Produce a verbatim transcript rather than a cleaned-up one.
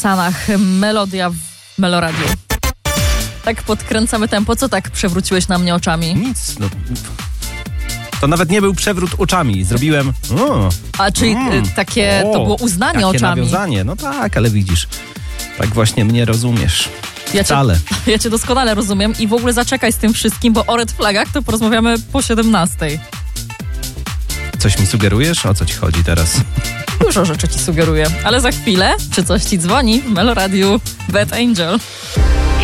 Sanach, melodia w Meloradiu. Tak podkręcamy tempo. Co tak przewróciłeś na mnie oczami? Nic, no. To nawet nie był przewrót oczami. Zrobiłem... O, A czyli mm, takie, o, to było uznanie takie oczami? nawiązanie. No tak, ale widzisz, tak właśnie mnie rozumiesz. Ja Wcale. cię, ja cię doskonale rozumiem i w ogóle zaczekaj z tym wszystkim, bo o red flagach to porozmawiamy po siedemnastej. Coś mi sugerujesz? O co ci chodzi teraz? Dużo rzeczy ci sugeruję, ale za chwilę, czy coś ci dzwoni w Meloradiu Bad Angel.